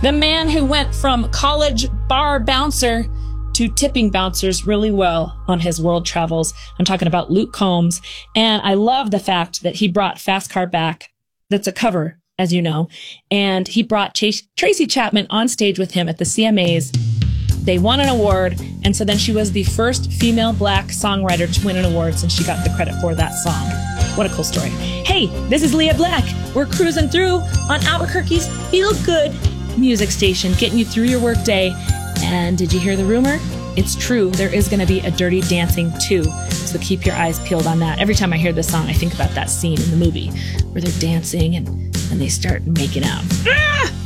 The man who went from college bar bouncer to tipping bouncers really well on his world travels. I'm talking about Luke Combs. And I love the fact that he brought Fast Car back. That's a cover, as you know. And he brought Tracy Chapman on stage with him at the CMAs. They won an award. And so then she was the first female Black songwriter to win an award, since she got the credit for that song. What a cool story. Hey, this is Leah Black. We're cruising through on Albuquerque's Feel Good music station, getting you through your work day. And did you hear the rumor? It's true. There is going to be a Dirty Dancing 2. So keep your eyes peeled on that. Every time I hear this song, I think about that scene in the movie where they're dancing and they start making out. Ah!